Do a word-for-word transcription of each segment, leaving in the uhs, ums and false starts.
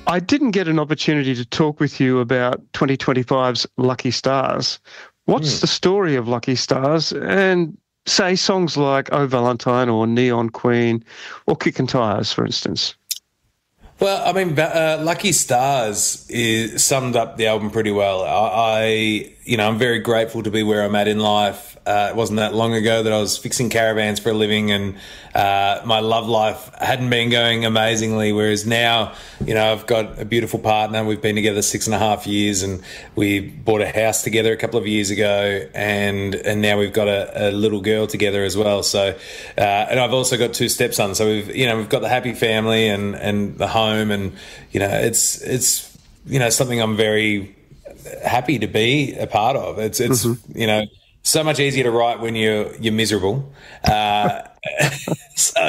I didn't get an opportunity to talk with you about twenty twenty-five's Lucky Stars. What's Mm. the story of Lucky Stars? And say songs like Oh Valentine or Neon Queen or Kickin' Tires, for instance. Well, I mean, uh, Lucky Stars is, summed up the album pretty well. I, I, you know, I'm very grateful to be where I'm at in life. Uh, it wasn't that long ago that I was fixing caravans for a living, and uh, my love life hadn't been going amazingly. Whereas now, you know, I've got a beautiful partner. We've been together six and a half years, and we bought a house together a couple of years ago, and and now we've got a, a little girl together as well. So, uh, and I've also got two stepsons. So we've, you know, we've got the happy family and and the home, and you know, it's it's you know something I'm very happy to be a part of. It's it's mm-hmm. you know. So much easier to write when you're you're miserable. Uh, so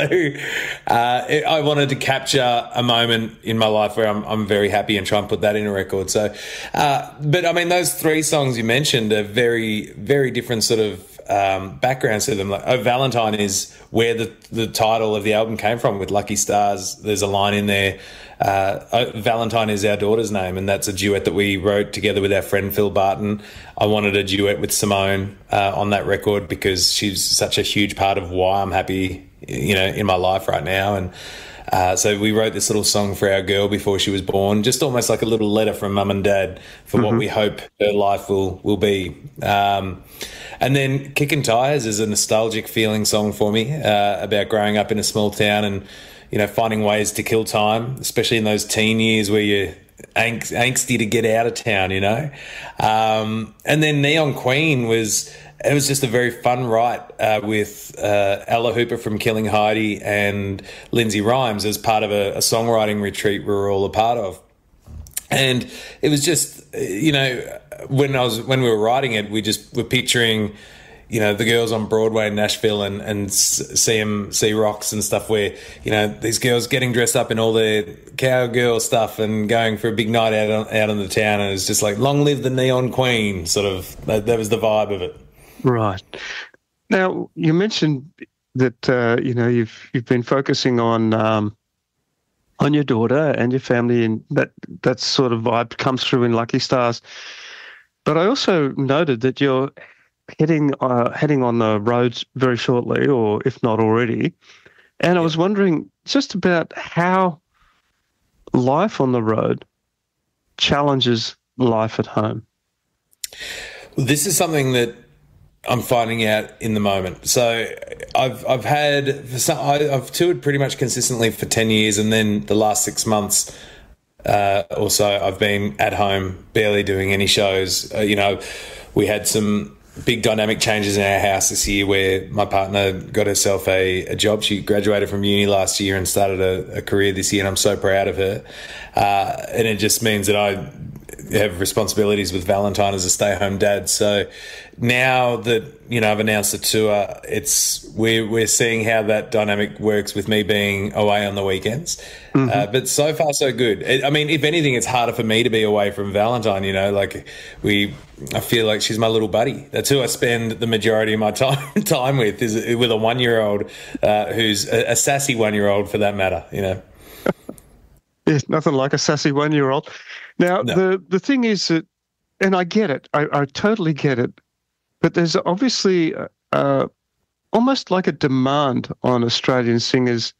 uh, it, I wanted to capture a moment in my life where I'm I'm very happy and try and put that in a record. So, uh, but I mean, those three songs you mentioned are very very different sort of um, backgrounds to them. Like, Oh Valentine is where the the title of the album came from with Lucky Stars. There's a line in there. Uh, oh, Valentine is our daughter's name, and that's a duet that we wrote together with our friend Phil Barton. I wanted a duet with Simone uh, on that record because she's such a huge part of why I'm happy, you know, in my life right now. And uh, so we wrote this little song for our girl before she was born, just almost like a little letter from mum and dad for mm-hmm. what we hope her life will will be. Um, and then Kickin' Tires is a nostalgic feeling song for me uh, about growing up in a small town and, you know, finding ways to kill time, especially in those teen years where you're angst, angsty to get out of town, you know. Um, and then Neon Queen was, it was just a very fun write uh, with uh, Ella Hooper from Killing Heidi and Lindsay Rhymes as part of a, a songwriting retreat we were all a part of. And it was just, you know, when I was when we were writing it, we just were picturing, you know, the girls on Broadway in Nashville and, and C M C Rocks and stuff where, you know, these girls getting dressed up in all their cowgirl stuff and going for a big night out on, out in the town. And it's just like, long live the Neon Queen, sort of. That, that was the vibe of it. Right. Now, you mentioned that, uh, you know, you've you've been focusing on um, on your daughter and your family, and that, that sort of vibe comes through in Lucky Stars. But I also noted that you're heading uh, heading on the roads very shortly, or if not already. And I was wondering just about how life on the road challenges life at home. This is something that I'm finding out in the moment. So I've I've had I've toured pretty much consistently for ten years, and then the last six months uh, or so I've been at home, barely doing any shows. Uh, you know, we had some big dynamic changes in our house this year where my partner got herself a, a job. She graduated from uni last year and started a, a career this year, and I'm so proud of her. Uh, and it just means that I have responsibilities with Valentine as a stay-home dad. So now that, you know, I've announced the tour, it's we're we're seeing how that dynamic works with me being away on the weekends. Mm-hmm. Uh, but so far so good. It, I mean, if anything, it's harder for me to be away from Valentine. You know, like we, I feel like she's my little buddy. That's who I spend the majority of my time time with. Is with a one-year-old uh, who's a, a sassy one-year-old, for that matter. You know. Yes, nothing like a sassy one-year-old. Now, no. the, the thing is that, and I get it, I, I totally get it, but there's obviously uh, almost like a demand on Australian singers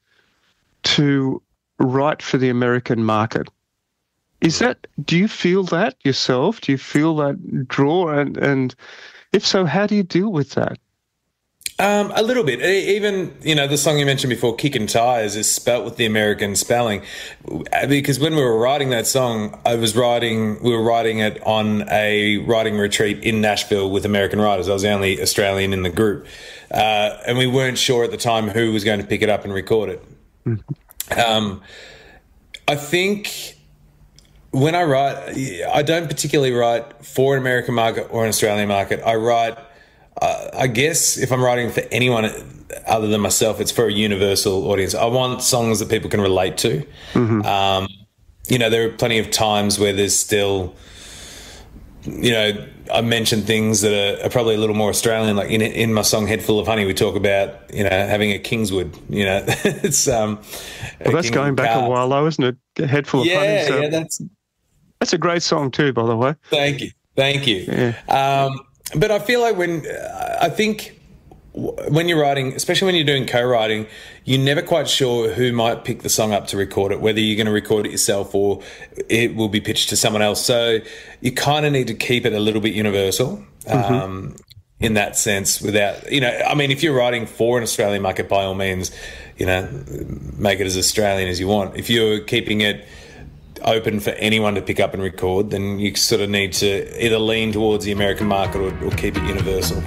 to write for the American market. Is that, do you feel that yourself? Do you feel that draw? And, and if so, how do you deal with that? Um, a little bit. Even, you know, the song you mentioned before, Kickin' Tires, is spelt with the American spelling. Because when we were writing that song, I was writing, we were writing it on a writing retreat in Nashville with American writers. I was the only Australian in the group. Uh, and we weren't sure at the time who was going to pick it up and record it. Mm-hmm. Um, I think when I write, I don't particularly write for an American market or an Australian market. I write, Uh, I guess if I'm writing for anyone other than myself, it's for a universal audience. I want songs that people can relate to. Mm-hmm. Um, you know, there are plenty of times where there's still you know, I mentioned things that are, are probably a little more Australian. Like in in my song "Head Full of Honey," we talk about, you know, having a Kingswood. You know, it's um. Well, that's going back a while, though, isn't it? A Head Full of yeah, Honey. So yeah, that's that's a great song too, by the way. Thank you, thank you. Yeah. Um, but I feel like when I think. When you're writing, especially when you're doing co-writing, you're never quite sure who might pick the song up to record it, whether you're going to record it yourself or it will be pitched to someone else. So you kind of need to keep it a little bit universal mm-hmm. um, in that sense without, you know, I mean, if you're writing for an Australian market, by all means, you know, make it as Australian as you want. If you're keeping it open for anyone to pick up and record, then you sort of need to either lean towards the American market or, or keep it universal.